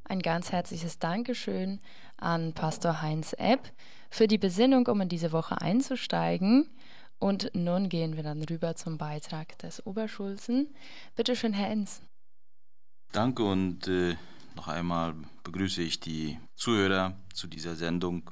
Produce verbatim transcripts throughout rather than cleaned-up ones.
Ein ganz herzliches Dankeschön an Pastor Heinz Epp für die Besinnung, um in diese Woche einzusteigen. Und nun gehen wir dann rüber zum Beitrag des Oberschulzen. Bitte schön, Herr Enz. Danke und äh, noch einmal begrüße ich die Zuhörer zu dieser Sendung,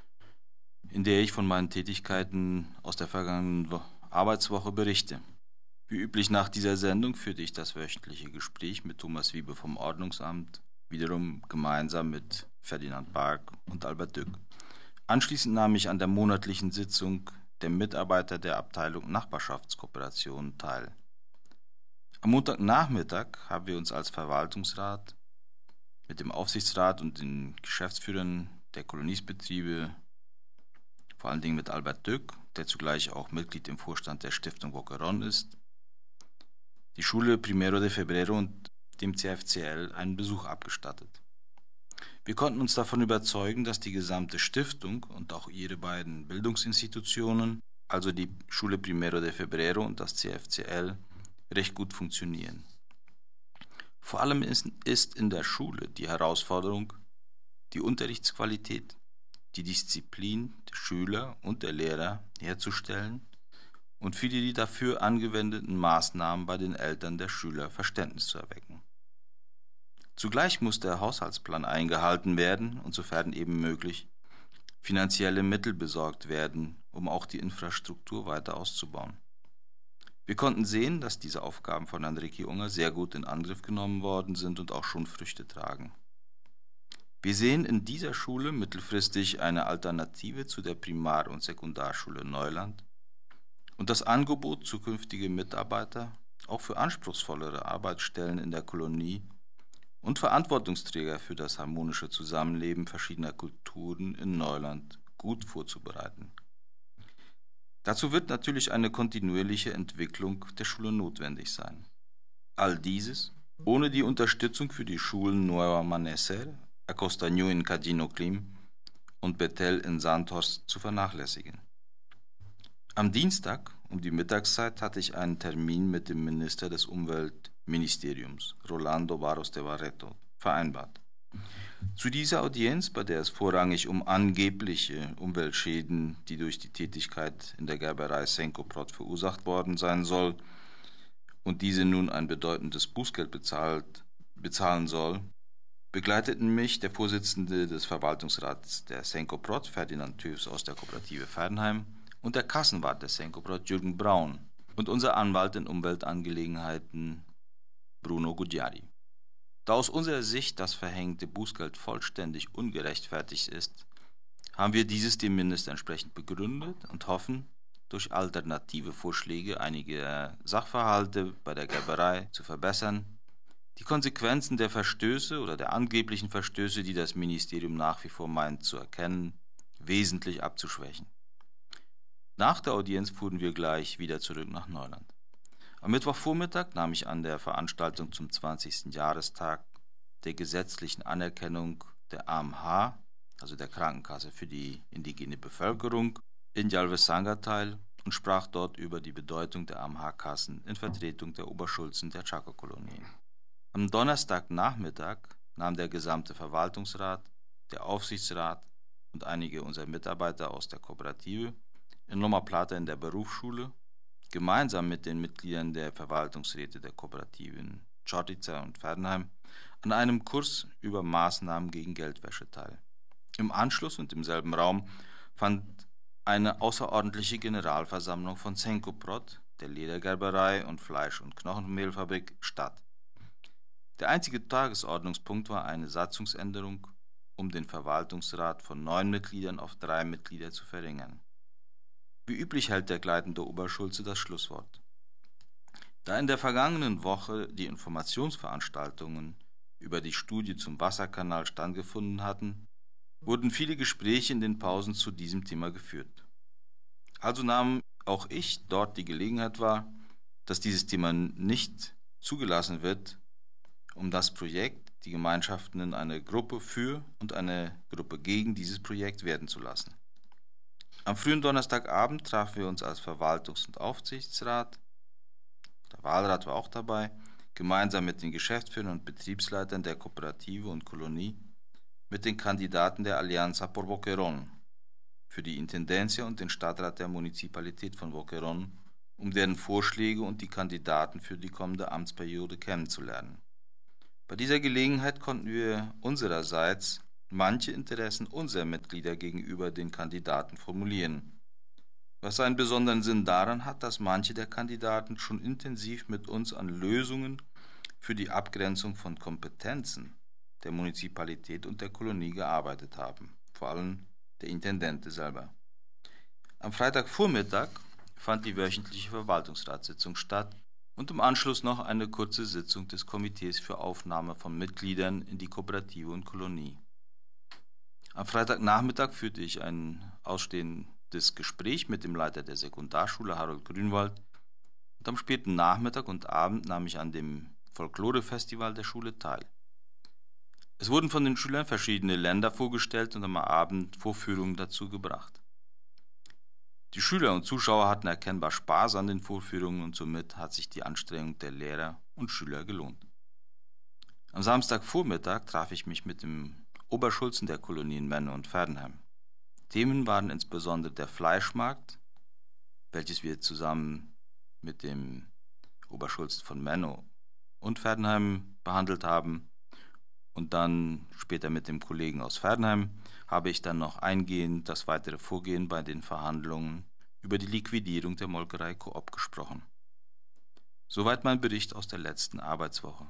in der ich von meinen Tätigkeiten aus der vergangenen Wo- Arbeitswoche berichte. Wie üblich nach dieser Sendung führte ich das wöchentliche Gespräch mit Thomas Wiebe vom Ordnungsamt, wiederum gemeinsam mit Ferdinand Bark und Albert Dück. Anschließend nahm ich an der monatlichen Sitzung der Mitarbeiter der Abteilung Nachbarschaftskooperation teil. Am Montagnachmittag haben wir uns als Verwaltungsrat mit dem Aufsichtsrat und den Geschäftsführern der Koloniesbetriebe, vor allen Dingen mit Albert Dück, der zugleich auch Mitglied im Vorstand der Stiftung Boquerón ist, die Schule Primero de Febrero und dem C F C L einen Besuch abgestattet. Wir konnten uns davon überzeugen, dass die gesamte Stiftung und auch ihre beiden Bildungsinstitutionen, also die Schule Primero de Febrero und das C F C L, recht gut funktionieren. Vor allem ist, ist in der Schule die Herausforderung, die Unterrichtsqualität, die Disziplin der Schüler und der Lehrer herzustellen und für die dafür angewendeten Maßnahmen bei den Eltern der Schüler Verständnis zu erwecken. Zugleich muss der Haushaltsplan eingehalten werden und sofern eben möglich finanzielle Mittel besorgt werden, um auch die Infrastruktur weiter auszubauen. Wir konnten sehen, dass diese Aufgaben von Herrn Ricky Unger sehr gut in Angriff genommen worden sind und auch schon Früchte tragen. Wir sehen in dieser Schule mittelfristig eine Alternative zu der Primar- und Sekundarschule Neuland und das Angebot, zukünftige Mitarbeiter auch für anspruchsvollere Arbeitsstellen in der Kolonie und Verantwortungsträger für das harmonische Zusammenleben verschiedener Kulturen in Neuland gut vorzubereiten. Dazu wird natürlich eine kontinuierliche Entwicklung der Schule notwendig sein. All dieses ohne die Unterstützung für die Schulen Nuevo Amanecer, Acostaño in Cadino-Clim und Betel in Sandhorst zu vernachlässigen. Am Dienstag um die Mittagszeit hatte ich einen Termin mit dem Minister des Umweltministeriums, Rolando Barros de Barreto, vereinbart. Zu dieser Audienz, bei der es vorrangig um angebliche Umweltschäden, die durch die Tätigkeit in der Gerberei Senkoprod verursacht worden sein soll und diese nun ein bedeutendes Bußgeld bezahlt, bezahlen soll, begleiteten mich der Vorsitzende des Verwaltungsrats der Senkoprod, Ferdinand Töfs aus der Kooperative Fernheim, und der Kassenwart der Senkoprod, Jürgen Braun, und unser Anwalt in Umweltangelegenheiten, Bruno Gugliari. Da aus unserer Sicht das verhängte Bußgeld vollständig ungerechtfertigt ist, haben wir dieses dem Minister entsprechend begründet und hoffen, durch alternative Vorschläge einige Sachverhalte bei der Gerberei zu verbessern, die Konsequenzen der Verstöße oder der angeblichen Verstöße, die das Ministerium nach wie vor meint zu erkennen, wesentlich abzuschwächen. Nach der Audienz fuhren wir gleich wieder zurück nach Neuland. Am Mittwochvormittag nahm ich an der Veranstaltung zum zwanzigsten Jahrestag der gesetzlichen Anerkennung der A M H, also der Krankenkasse für die indigene Bevölkerung, in Jalvesanga teil und sprach dort über die Bedeutung der A M H-Kassen in Vertretung der Oberschulzen der Chaco-Kolonien. Am Donnerstagnachmittag nahm der gesamte Verwaltungsrat, der Aufsichtsrat und einige unserer Mitarbeiter aus der Kooperative in Loma Plata in der Berufsschule gemeinsam mit den Mitgliedern der Verwaltungsräte der Kooperativen Chortitza und Fernheim an einem Kurs über Maßnahmen gegen Geldwäsche teil. Im Anschluss und im selben Raum fand eine außerordentliche Generalversammlung von Senkoprod, der Ledergerberei und Fleisch- und Knochenmehlfabrik, statt. Der einzige Tagesordnungspunkt war eine Satzungsänderung, um den Verwaltungsrat von neun Mitgliedern auf drei Mitglieder zu verringern. Wie üblich hält der gleitende Oberschulze das Schlusswort. Da in der vergangenen Woche die Informationsveranstaltungen über die Studie zum Wasserkanal stattgefunden hatten, wurden viele Gespräche in den Pausen zu diesem Thema geführt. Also nahm auch ich dort die Gelegenheit wahr, dass dieses Thema nicht zugelassen wird, um das Projekt, die Gemeinschaften in eine Gruppe für und eine Gruppe gegen dieses Projekt werden zu lassen. Am frühen Donnerstagabend trafen wir uns als Verwaltungs- und Aufsichtsrat, der Wahlrat war auch dabei, gemeinsam mit den Geschäftsführern und Betriebsleitern der Kooperative und Kolonie, mit den Kandidaten der Alianza por Boquerón für die Intendencia und den Stadtrat der Municipalität von Boquerón, um deren Vorschläge und die Kandidaten für die kommende Amtsperiode kennenzulernen. Bei dieser Gelegenheit konnten wir unsererseits manche Interessen unserer Mitglieder gegenüber den Kandidaten formulieren, was einen besonderen Sinn daran hat, dass manche der Kandidaten schon intensiv mit uns an Lösungen für die Abgrenzung von Kompetenzen der Municipalität und der Kolonie gearbeitet haben, vor allem der Intendente selber. Am Freitagvormittag fand die wöchentliche Verwaltungsratssitzung statt und im Anschluss noch eine kurze Sitzung des Komitees für Aufnahme von Mitgliedern in die Kooperative und Kolonie. Am Freitagnachmittag führte ich ein ausstehendes Gespräch mit dem Leiter der Sekundarschule, Harold Grünwald, und am späten Nachmittag und Abend nahm ich an dem Folklore-Festival der Schule teil. Es wurden von den Schülern verschiedene Länder vorgestellt und am Abend Vorführungen dazu gebracht. Die Schüler und Zuschauer hatten erkennbar Spaß an den Vorführungen und somit hat sich die Anstrengung der Lehrer und Schüler gelohnt. Am Samstagvormittag traf ich mich mit dem Oberschulzen der Kolonien Menno und Verdenheim. Themen waren insbesondere der Fleischmarkt, welches wir zusammen mit dem Oberschulzen von Menno und Verdenheim behandelt haben, und dann später mit dem Kollegen aus Verdenheim habe ich dann noch eingehend das weitere Vorgehen bei den Verhandlungen über die Liquidierung der Molkerei Coop gesprochen. Soweit mein Bericht aus der letzten Arbeitswoche.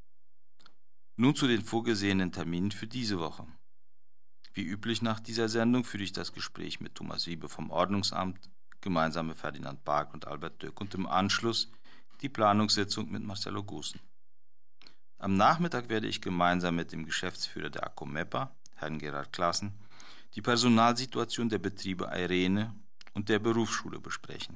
Nun zu den vorgesehenen Terminen für diese Woche. Wie üblich nach dieser Sendung führe ich das Gespräch mit Thomas Wiebe vom Ordnungsamt, gemeinsam mit Ferdinand Bark und Albert Döck und im Anschluss die Planungssitzung mit Marcelo Gusen. Am Nachmittag werde ich gemeinsam mit dem Geschäftsführer der ACOMEPA, Herrn Gerhard Klassen, die Personalsituation der Betriebe Eirene und der Berufsschule besprechen.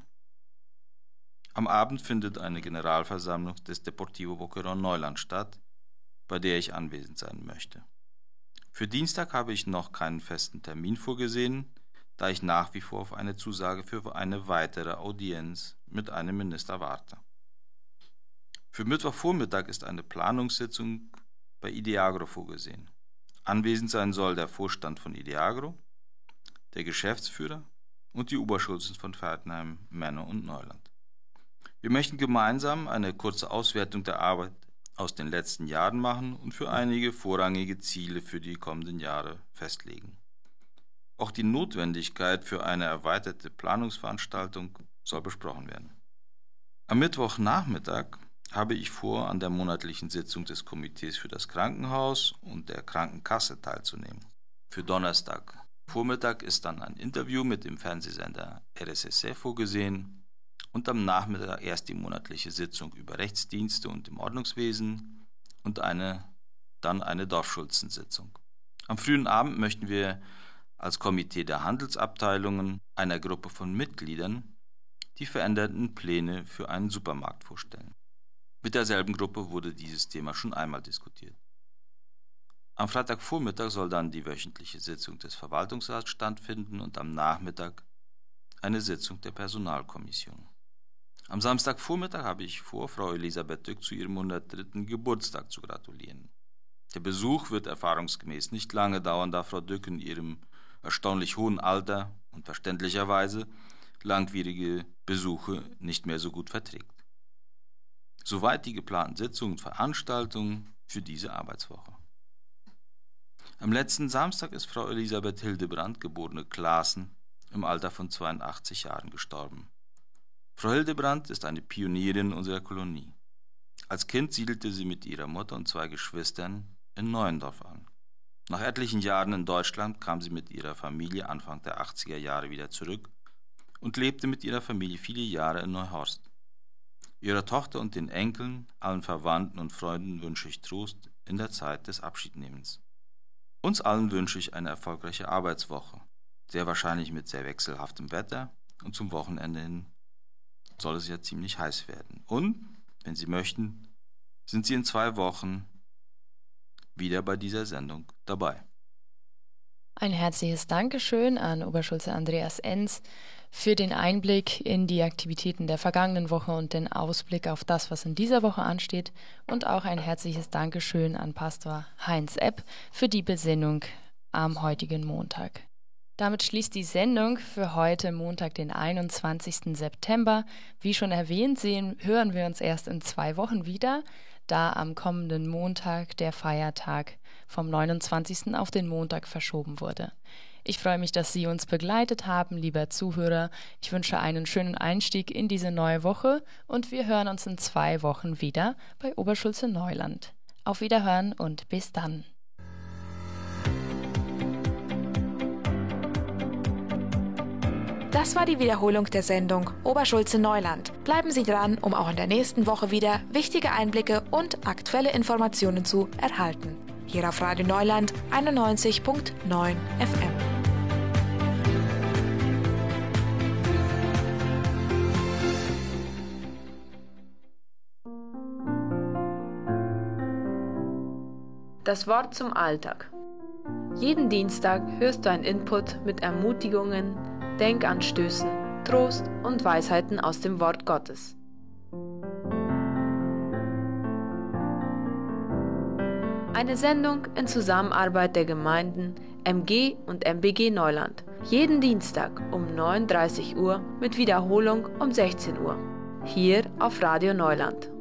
Am Abend findet eine Generalversammlung des Deportivo Boquerón Neuland statt, bei der ich anwesend sein möchte. Für Dienstag habe ich noch keinen festen Termin vorgesehen, da ich nach wie vor auf eine Zusage für eine weitere Audienz mit einem Minister warte. Für Mittwochvormittag ist eine Planungssitzung bei Ideagro vorgesehen. Anwesend sein soll der Vorstand von Ideagro, der Geschäftsführer und die Oberschulzen von Verdenheim, Menno und Neuland. Wir möchten gemeinsam eine kurze Auswertung der Arbeit aus den letzten Jahren machen und für einige vorrangige Ziele für die kommenden Jahre festlegen. Auch die Notwendigkeit für eine erweiterte Planungsveranstaltung soll besprochen werden. Am Mittwochnachmittag habe ich vor, an der monatlichen Sitzung des Komitees für das Krankenhaus und der Krankenkasse teilzunehmen. Für Donnerstag Vormittag ist dann ein Interview mit dem Fernsehsender R S S F vorgesehen und am Nachmittag erst die monatliche Sitzung über Rechtsdienste und im Ordnungswesen und eine, dann eine Dorfschulzensitzung. Am frühen Abend möchten wir als Komitee der Handelsabteilungen einer Gruppe von Mitgliedern die veränderten Pläne für einen Supermarkt vorstellen. Mit derselben Gruppe wurde dieses Thema schon einmal diskutiert. Am Freitagvormittag soll dann die wöchentliche Sitzung des Verwaltungsrats stattfinden und am Nachmittag eine Sitzung der Personalkommission. Am Samstagvormittag habe ich vor, Frau Elisabeth Dück zu ihrem hundertdritten Geburtstag zu gratulieren. Der Besuch wird erfahrungsgemäß nicht lange dauern, da Frau Dück in ihrem erstaunlich hohen Alter und verständlicherweise langwierige Besuche nicht mehr so gut verträgt. Soweit die geplanten Sitzungen und Veranstaltungen für diese Arbeitswoche. Am letzten Samstag ist Frau Elisabeth Hildebrand, geborene Klaassen, im Alter von zweiundachtzig Jahren gestorben. Frau Hildebrand ist eine Pionierin unserer Kolonie. Als Kind siedelte sie mit ihrer Mutter und zwei Geschwistern in Neuendorf an. Nach etlichen Jahren in Deutschland kam sie mit ihrer Familie Anfang der achtziger Jahre wieder zurück und lebte mit ihrer Familie viele Jahre in Neuhorst. Ihrer Tochter und den Enkeln, allen Verwandten und Freunden wünsche ich Trost in der Zeit des Abschiednehmens. Uns allen wünsche ich eine erfolgreiche Arbeitswoche, sehr wahrscheinlich mit sehr wechselhaftem Wetter, und zum Wochenende hin soll es ja ziemlich heiß werden. Und, wenn Sie möchten, sind Sie in zwei Wochen wieder bei dieser Sendung dabei. Ein herzliches Dankeschön an Oberschulze Andreas Enz für den Einblick in die Aktivitäten der vergangenen Woche und den Ausblick auf das, was in dieser Woche ansteht. Und auch ein herzliches Dankeschön an Pastor Heinz Epp für die Besinnung am heutigen Montag. Damit schließt die Sendung für heute Montag, den einundzwanzigsten September. Wie schon erwähnt, sehen, hören wir uns erst in zwei Wochen wieder, da am kommenden Montag der Feiertag vom neunundzwanzigsten auf den Montag verschoben wurde. Ich freue mich, dass Sie uns begleitet haben, lieber Zuhörer. Ich wünsche einen schönen Einstieg in diese neue Woche und wir hören uns in zwei Wochen wieder bei Oberschulze Neuland. Auf Wiederhören und bis dann. Das war die Wiederholung der Sendung Oberschulze Neuland. Bleiben Sie dran, um auch in der nächsten Woche wieder wichtige Einblicke und aktuelle Informationen zu erhalten. Hier auf Radio Neuland einundneunzig Komma neun F M. Das Wort zum Alltag. Jeden Dienstag hörst du einen Input mit Ermutigungen, Denkanstößen, Trost und Weisheiten aus dem Wort Gottes. Eine Sendung in Zusammenarbeit der Gemeinden M G und M B G Neuland. Jeden Dienstag um neun Uhr dreißig Uhr mit Wiederholung um sechzehn Uhr. Hier auf Radio Neuland.